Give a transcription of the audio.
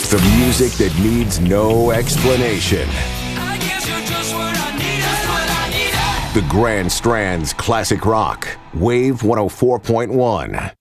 The music that needs no explanation. The Grand Strand's Classic Rock, Wave 104.1.